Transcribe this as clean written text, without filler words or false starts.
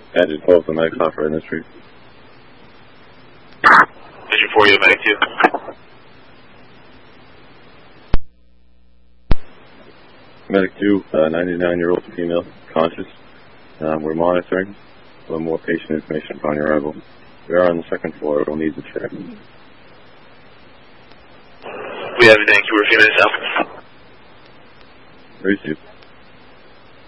Engine 12, the medic's offer in the street. Engine 4, you medic 2. Medic 2, 99-year-old female, conscious. We're monitoring. A little more patient information upon your arrival. We are on the second floor. We'll need the chair. We have everything. We're a few minutes out. Receive.